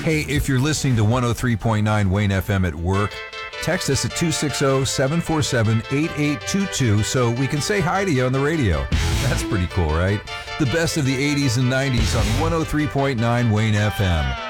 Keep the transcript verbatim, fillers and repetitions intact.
Hey, if you're listening to one oh three point nine Wayne F M at work, text us at two six zero, seven four seven, eight eight two two so we can say hi to you on the radio. That's pretty cool, right? The best of the eighties and nineties on one oh three point nine Wayne F M.